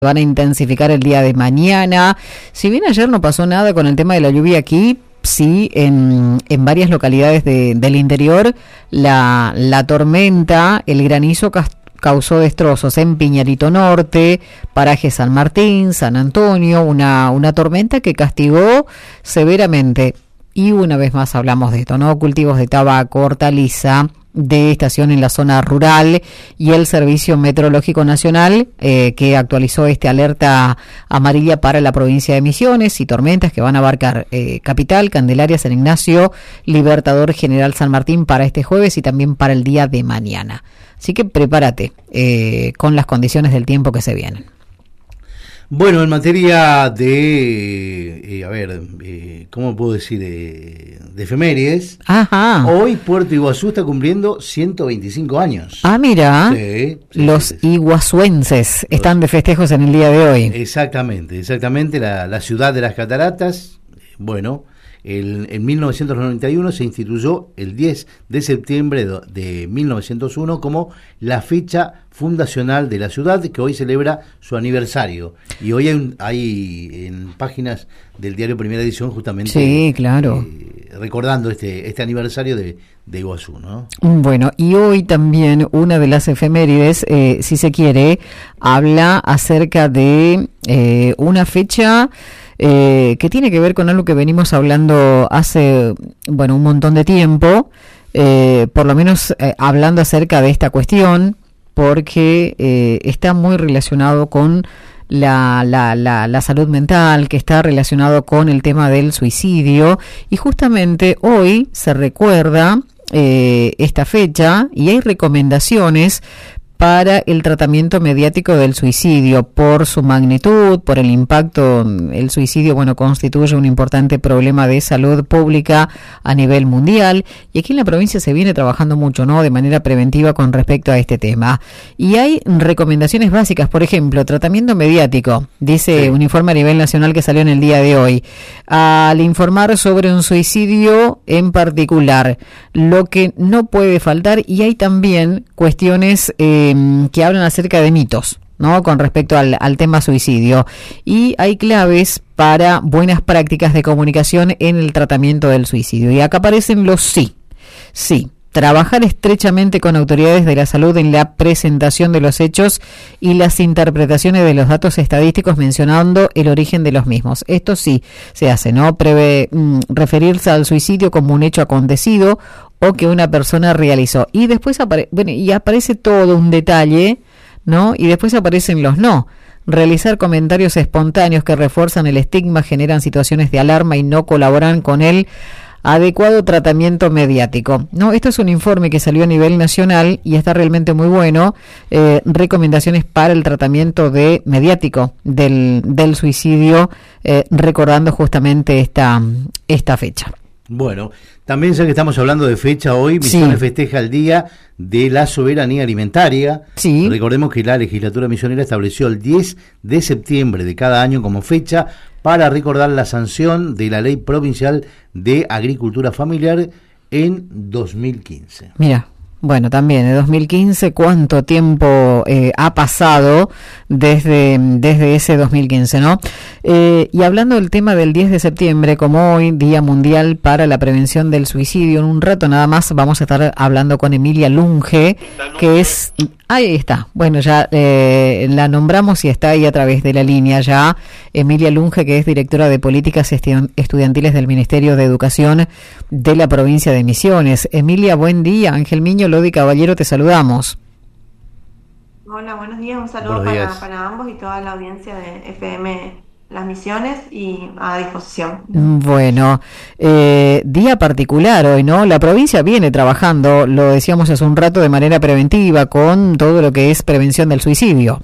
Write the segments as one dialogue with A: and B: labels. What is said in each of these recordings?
A: van a intensificar el día de mañana. Si bien ayer no pasó nada con el tema de la lluvia aquí, sí en varias localidades del interior la tormenta, el granizo causó destrozos en Piñarito Norte, paraje San Martín, San Antonio, una tormenta que castigó severamente. Y una vez más hablamos de esto, ¿no? Cultivos de tabaco, hortaliza, de estación en la zona rural y el Servicio Meteorológico Nacional que actualizó alerta amarilla para la provincia de Misiones y tormentas que van a abarcar Capital, Candelaria, San Ignacio, Libertador, General San Martín para este jueves y también para el día de mañana. Así que prepárate con las condiciones del tiempo que se vienen.
B: Bueno, en materia de, ¿cómo puedo decir? De efemérides.
A: Ajá.
B: Hoy Puerto Iguazú está cumpliendo 125 años.
A: Ah, mira.
B: Sí,
A: los iguazuenses están de festejos en el día de hoy.
B: Exactamente. La ciudad de las cataratas, bueno, en 1991 se instituyó el 10 de septiembre de 1901 como la fecha fundacional de la ciudad, que hoy celebra su aniversario. Y hoy hay en páginas del diario Primera Edición justamente,
A: sí, claro,
B: recordando este aniversario de Iguazú, ¿no?
A: Bueno, y hoy también una de las efemérides, si se quiere, habla acerca de una fecha que tiene que ver con algo que venimos hablando hace, un montón de tiempo, por lo menos hablando acerca de esta cuestión, porque está muy relacionado con la salud mental, que está relacionado con el tema del suicidio, y justamente hoy se recuerda esta fecha y hay recomendaciones para el tratamiento mediático del suicidio por su magnitud, por el impacto. El suicidio, constituye un importante problema de salud pública a nivel mundial y aquí en la provincia se viene trabajando mucho, ¿no?, de manera preventiva con respecto a este tema. Y hay recomendaciones básicas, por ejemplo, tratamiento mediático, dice un informe a nivel nacional que salió en el día de hoy. Al informar sobre un suicidio en particular, lo que no puede faltar, y hay también cuestiones que hablan acerca de mitos, ¿no?, con respecto al tema suicidio, y hay claves para buenas prácticas de comunicación en el tratamiento del suicidio. Y acá aparecen los sí. Trabajar estrechamente con autoridades de la salud en la presentación de los hechos y las interpretaciones de los datos estadísticos mencionando el origen de los mismos. Esto sí se hace, ¿no? Referirse al suicidio como un hecho acontecido o que una persona realizó. Y después aparece todo un detalle, ¿no? Y después aparecen los no. Realizar comentarios espontáneos que refuerzan el estigma, generan situaciones de alarma y no colaboran con el adecuado tratamiento mediático. No, esto es un informe que salió a nivel nacional y está realmente muy bueno. Recomendaciones para el tratamiento mediático del suicidio, recordando justamente esta fecha.
B: Bueno, también ya que estamos hablando de fecha, hoy Misiones festeja el Día de la Soberanía Alimentaria. Sí. Recordemos que la legislatura misionera estableció el 10 de septiembre de cada año como fecha para recordar la sanción de la Ley Provincial de Agricultura Familiar en 2015. Mira.
A: Bueno, también de 2015, ¿cuánto tiempo ha pasado desde ese 2015, no? Y hablando del tema del 10 de septiembre, como hoy, Día Mundial para la Prevención del Suicidio, en un rato nada más vamos a estar hablando con Emilia Lunge, que es... Ahí está, bueno, ya la nombramos y está ahí a través de la línea ya, Emilia Lunge, que es directora de Políticas Estudiantiles del Ministerio de Educación de la provincia de Misiones. Emilia, buen día. Ángel Miño, Lodi Caballero, te saludamos.
C: Hola, buenos días, un saludo para ambos y toda la audiencia de FM Las Misiones y a disposición.
A: Bueno, día particular hoy, ¿no? La provincia viene trabajando, lo decíamos hace un rato, de manera preventiva con todo lo que es prevención del suicidio.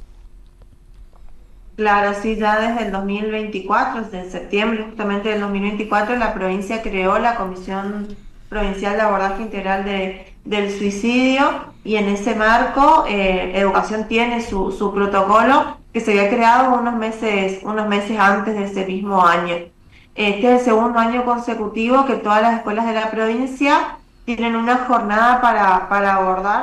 C: Claro, sí, ya desde el 2024, desde septiembre justamente del 2024, la provincia creó la Comisión Provincial de Abordaje Integral del Suicidio, y en ese marco Educación tiene su protocolo que se había creado unos meses antes de ese mismo año. Este es el segundo año consecutivo que todas las escuelas de la provincia tienen una jornada para abordar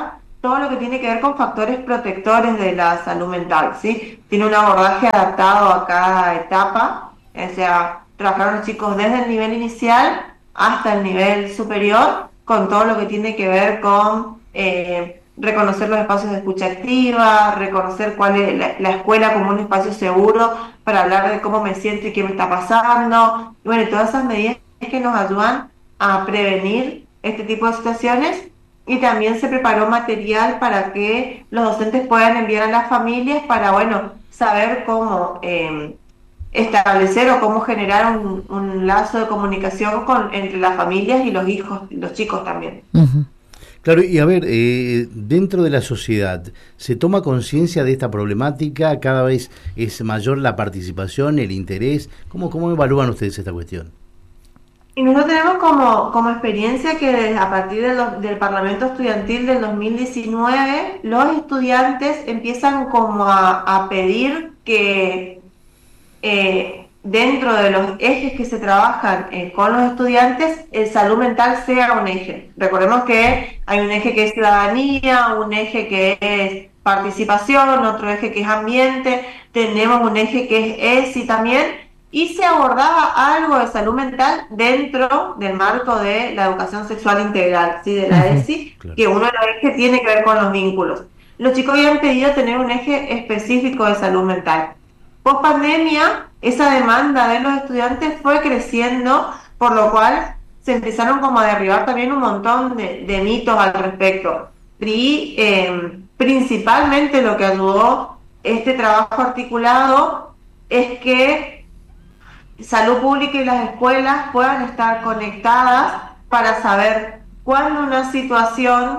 C: todo lo que tiene que ver con factores protectores de la salud mental, ¿sí? Tiene un abordaje adaptado a cada etapa, o sea, trabajaron los chicos desde el nivel inicial hasta el nivel superior, con todo lo que tiene que ver con reconocer los espacios de escucha activa, reconocer cuál es la escuela como un espacio seguro para hablar de cómo me siento y qué me está pasando. Y bueno, todas esas medidas que nos ayudan a prevenir este tipo de situaciones. Y también se preparó material para que los docentes puedan enviar a las familias para, bueno, saber cómo establecer o cómo generar un lazo de comunicación entre las familias y los hijos, los chicos también.
B: Uh-huh. Claro, y a ver, dentro de la sociedad, ¿se toma conciencia de esta problemática? ¿Cada vez es mayor la participación, el interés? ¿Cómo evalúan ustedes esta cuestión?
C: Y nosotros tenemos como experiencia que a partir del Parlamento Estudiantil del 2019, los estudiantes empiezan como a pedir que dentro de los ejes que se trabajan con los estudiantes, el salud mental sea un eje. Recordemos que hay un eje que es ciudadanía, un eje que es participación, otro eje que es ambiente, tenemos un eje que es ESI también, y se abordaba algo de salud mental dentro del marco de la educación sexual integral, ¿sí? De la ESI, claro. Que uno de los ejes tiene que ver con los vínculos. Los chicos habían pedido tener un eje específico de salud mental. Post pandemia, esa demanda de los estudiantes fue creciendo, por lo cual se empezaron como a derribar también un montón de mitos al respecto. Y principalmente lo que ayudó este trabajo articulado es que salud pública y las escuelas puedan estar conectadas para saber cuándo una situación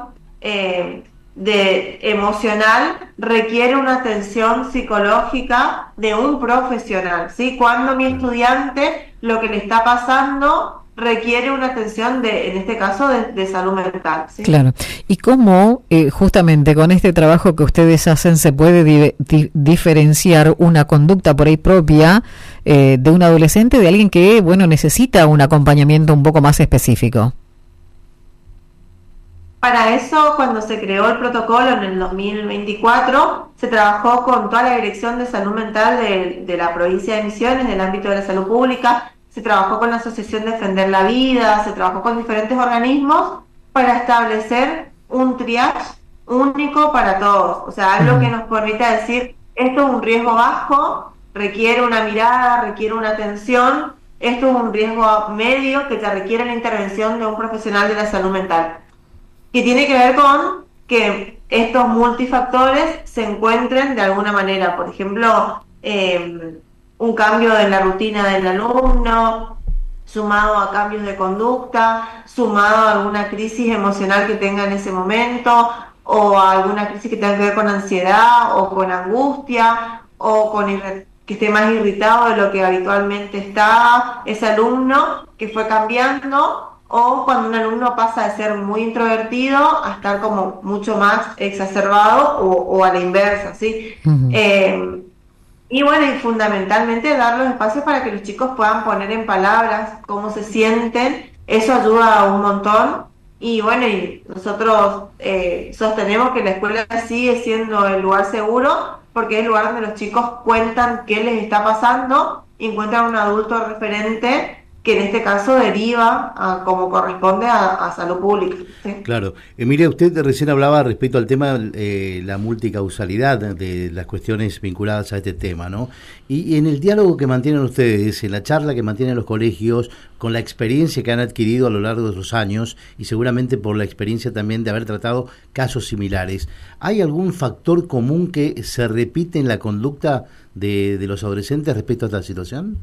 C: emocional requiere una atención psicológica de un profesional, ¿sí? Cuando mi estudiante lo que le está pasando requiere una atención en este caso, de salud mental, ¿sí?
A: Claro. ¿Y cómo, justamente con este trabajo que ustedes hacen, se puede diferenciar una conducta por ahí propia de un adolescente de alguien que, bueno, necesita un acompañamiento un poco más específico?
C: Para eso, cuando se creó el protocolo en el 2024, se trabajó con toda la Dirección de Salud Mental de la provincia de Misiones, del ámbito de la salud pública, se trabajó con la Asociación Defender la Vida, se trabajó con diferentes organismos para establecer un triage único para todos. O sea, algo que nos permita decir, esto es un riesgo bajo, requiere una mirada, requiere una atención, esto es un riesgo medio que te requiere la intervención de un profesional de la salud mental. Que tiene que ver con que estos multifactores se encuentren de alguna manera, por ejemplo, un cambio en la rutina del alumno, sumado a cambios de conducta, sumado a alguna crisis emocional que tenga en ese momento, o a alguna crisis que tenga que ver con ansiedad, o con angustia, o con que esté más irritado de lo que habitualmente está ese alumno, que fue cambiando, o cuando un alumno pasa de ser muy introvertido a estar como mucho más exacerbado o a la inversa, ¿sí? Uh-huh. Y bueno, y fundamentalmente dar los espacios para que los chicos puedan poner en palabras cómo se sienten, eso ayuda un montón. Y bueno, y nosotros sostenemos que la escuela sigue siendo el lugar seguro, porque es el lugar donde los chicos cuentan qué les está pasando y encuentran un adulto referente que en este caso deriva como corresponde a salud pública, ¿sí?
B: Claro. Emilia, usted recién hablaba respecto al tema la multicausalidad de las cuestiones vinculadas a este tema, ¿no? Y en el diálogo que mantienen ustedes, en la charla que mantienen los colegios, con la experiencia que han adquirido a lo largo de los años y seguramente por la experiencia también de haber tratado casos similares, ¿hay algún factor común que se repite en la conducta de los adolescentes respecto a esta situación?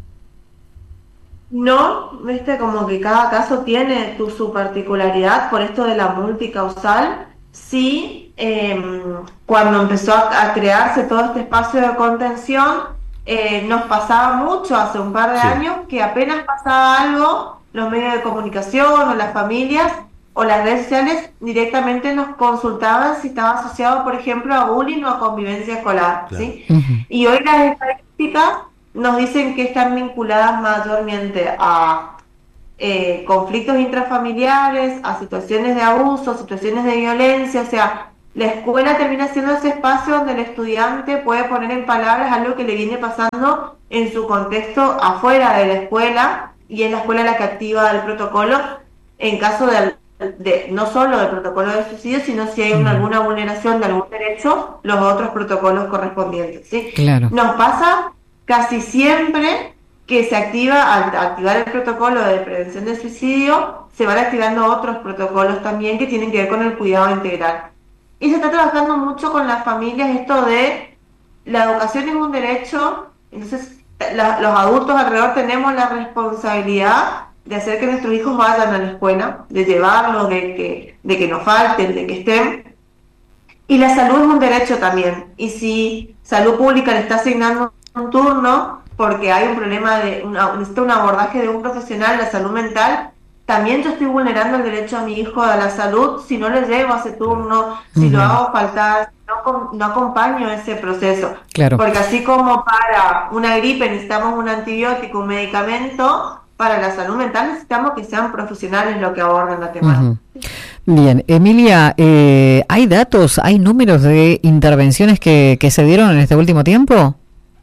C: No, como que cada caso tiene su particularidad, por esto de la multicausal. Sí, cuando empezó a crearse todo este espacio de contención, nos pasaba mucho hace un par de años que apenas pasaba algo, los medios de comunicación o las familias o las redes sociales directamente nos consultaban si estaba asociado, por ejemplo, a bullying o a convivencia escolar, claro. ¿Sí? Uh-huh. Y hoy las estadísticas nos dicen que están vinculadas mayormente a conflictos intrafamiliares, a situaciones de abuso, situaciones de violencia, o sea, la escuela termina siendo ese espacio donde el estudiante puede poner en palabras algo que le viene pasando en su contexto afuera de la escuela, y es la escuela la que activa el protocolo en caso de no solo del protocolo de suicidio, sino si hay alguna vulneración de algún derecho, los otros protocolos correspondientes, ¿sí?
A: Claro.
C: Nos pasa casi siempre que se activa, al activar el protocolo de prevención del suicidio, se van activando otros protocolos también que tienen que ver con el cuidado integral. Y se está trabajando mucho con las familias esto de la educación es un derecho, entonces los adultos alrededor tenemos la responsabilidad de hacer que nuestros hijos vayan a la escuela, de llevarlos, de que no falten, de que estén. Y la salud es un derecho también. Y si salud pública le está asignando un turno porque hay un problema necesita un abordaje de un profesional de la salud mental, también yo estoy vulnerando el derecho a mi hijo a la salud si no le llevo a ese turno, si lo hago faltar, no acompaño ese proceso.
A: Claro.
C: Porque así como para una gripe necesitamos un antibiótico, un medicamento, para la salud mental necesitamos que sean profesionales los que aborden la temática.
A: Bien, Emilia, ¿hay datos, hay números de intervenciones que se dieron en este último tiempo?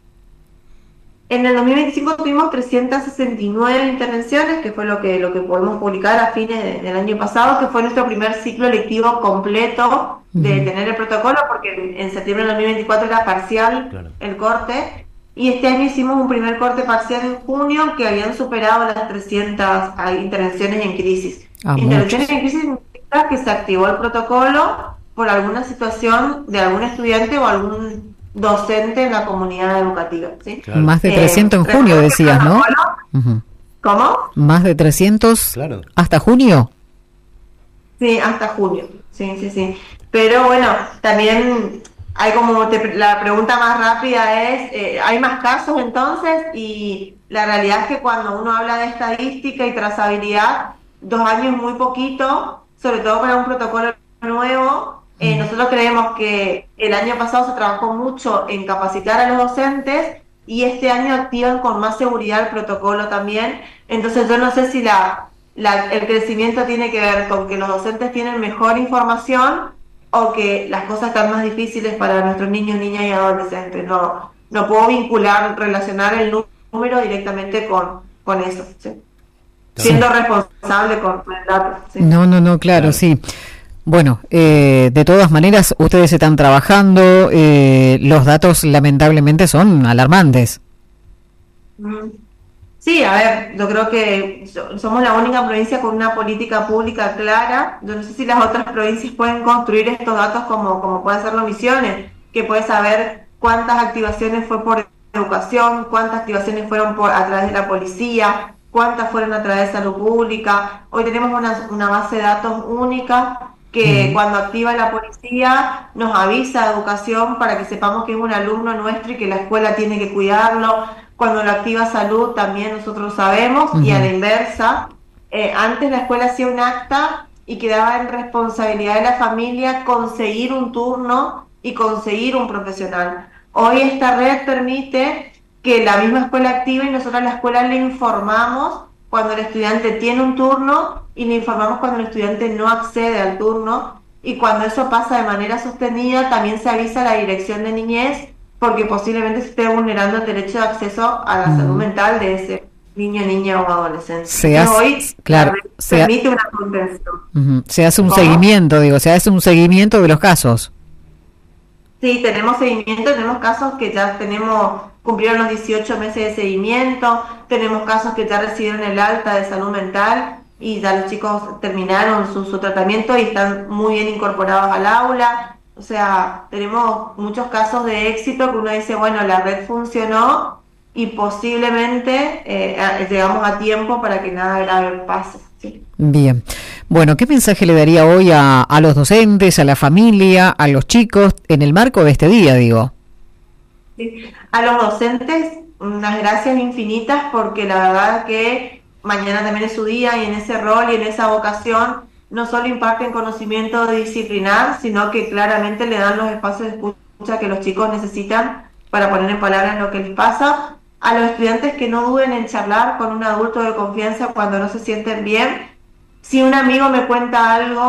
C: En el 2025 tuvimos 369 intervenciones, que fue lo que podemos publicar a fines del año pasado, que fue nuestro primer ciclo lectivo completo de tener el protocolo, porque en septiembre del 2024 era parcial el corte, y este año hicimos un primer corte parcial en junio, que habían superado las 300 intervenciones en crisis. Intervenciones en crisis significa que se activó el protocolo por alguna situación de algún estudiante o algún docente en la comunidad educativa, ¿sí?
A: Claro. Más de 300 en junio decías, ¿no?
C: ¿Cómo?
A: Más de 300 hasta junio.
C: Sí, hasta junio, sí. Pero bueno, también hay como la pregunta más rápida es, ¿hay más casos entonces? Y la realidad es que cuando uno habla de estadística y trazabilidad, 2 años es muy poquito, sobre todo para un protocolo nuevo. Nosotros creemos que el año pasado se trabajó mucho en capacitar a los docentes y este año activan con más seguridad el protocolo también. Entonces yo no sé si el crecimiento tiene que ver con que los docentes tienen mejor información o que las cosas están más difíciles para nuestros niños, niñas y adolescentes. No puedo relacionar el número directamente con eso, ¿sí? Siendo responsable con el dato, ¿sí?
A: No, claro, sí. Bueno, de todas maneras, ustedes están trabajando, los datos lamentablemente son alarmantes.
C: Sí, a ver, yo creo que somos la única provincia con una política pública clara. Yo no sé si las otras provincias pueden construir estos datos como puede hacerlo Misiones, que puede saber cuántas activaciones fue por educación, cuántas activaciones fueron a través de la policía, cuántas fueron a través de salud pública. Hoy tenemos una base de datos única que cuando activa la policía nos avisa a educación para que sepamos que es un alumno nuestro y que la escuela tiene que cuidarlo. Cuando lo activa salud también nosotros lo sabemos, y a la inversa, antes la escuela hacía un acta y quedaba en responsabilidad de la familia conseguir un turno y conseguir un profesional. Hoy esta red permite que la misma escuela active y nosotros a la escuela le informamos cuando el estudiante tiene un turno y le informamos cuando el estudiante no accede al turno, y cuando eso pasa de manera sostenida también se avisa a la dirección de niñez porque posiblemente se esté vulnerando el derecho de acceso a la salud mental de ese niño, niña o adolescente. Permite una contención.
A: Se hace un seguimiento, se hace un seguimiento de los casos.
C: Sí, tenemos seguimiento, tenemos casos que ya cumplieron los 18 meses de seguimiento, tenemos casos que ya recibieron el alta de salud mental y ya los chicos terminaron su tratamiento y están muy bien incorporados al aula. O sea, tenemos muchos casos de éxito que uno dice, bueno, la red funcionó y posiblemente llegamos a tiempo para que nada grave pase, ¿sí?
A: Bien. Bueno, ¿qué mensaje le daría hoy a los docentes, a la familia, a los chicos, en el marco de este día, digo?
C: Sí. A los docentes, unas gracias infinitas, porque la verdad que mañana también es su día y en ese rol y en esa vocación no solo imparten conocimiento disciplinar, sino que claramente le dan los espacios de escucha que los chicos necesitan para poner en palabras lo que les pasa. A los estudiantes, que no duden en charlar con un adulto de confianza cuando no se sienten bien. Si un amigo me cuenta algo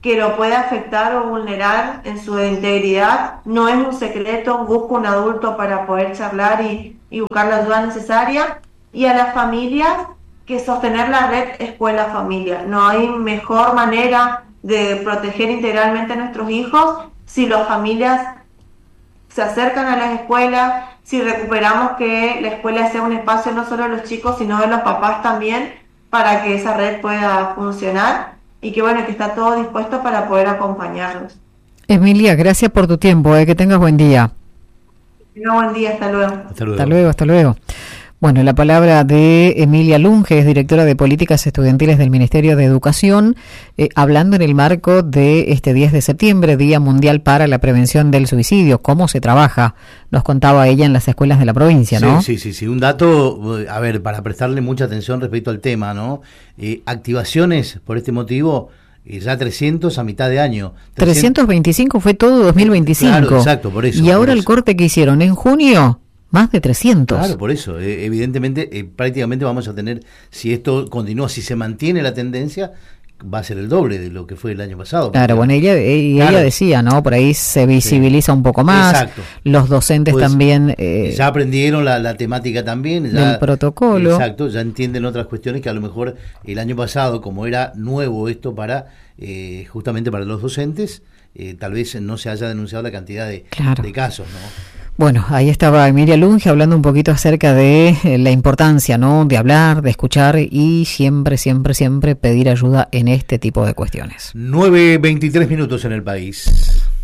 C: que lo puede afectar o vulnerar en su integridad. No es un secreto, busca un adulto para poder charlar y buscar la ayuda necesaria. Y a las familias, que sostener la red escuela-familia. No hay mejor manera de proteger integralmente a nuestros hijos si las familias se acercan a las escuelas, si recuperamos que la escuela sea un espacio no solo de los chicos, sino de los papás también, para que esa red pueda funcionar y que bueno, que está todo dispuesto para poder acompañarlos.
A: Emilia, gracias por tu tiempo, que tengas buen día.
C: Buen día, hasta luego.
A: Hasta luego. Bueno, la palabra de Emilia Lunge, es directora de Políticas Estudiantiles del Ministerio de Educación, hablando en el marco de este 10 de septiembre, Día Mundial para la Prevención del Suicidio. ¿Cómo se trabaja? Nos contaba ella en las escuelas de la provincia, ¿no?
B: Sí. Un dato, a ver, para prestarle mucha atención respecto al tema, ¿no? Activaciones por este motivo, ya 300 a mitad de año.
A: 325 fue todo 2025.
B: Claro, exacto, por eso.
A: Y ahora el corte que hicieron en junio, más de 300.
B: Claro, por eso. Evidentemente, prácticamente vamos a tener, si esto continúa, si se mantiene la tendencia, va a ser el doble de lo que fue el año pasado.
A: Claro, bueno, ella decía, ¿no? Por ahí se visibiliza un poco más.
B: Exacto.
A: Los docentes
B: pues,
A: también.
B: Ya aprendieron la temática también.
A: Del protocolo.
B: Exacto, ya entienden otras cuestiones que a lo mejor el año pasado, como era nuevo esto para justamente para los docentes, tal vez no se haya denunciado la cantidad de casos, ¿no?
A: Bueno, ahí estaba Emilia Lunge hablando un poquito acerca de la importancia, ¿no? De hablar, de escuchar y siempre pedir ayuda en este tipo de cuestiones.
B: 9:23 en el país.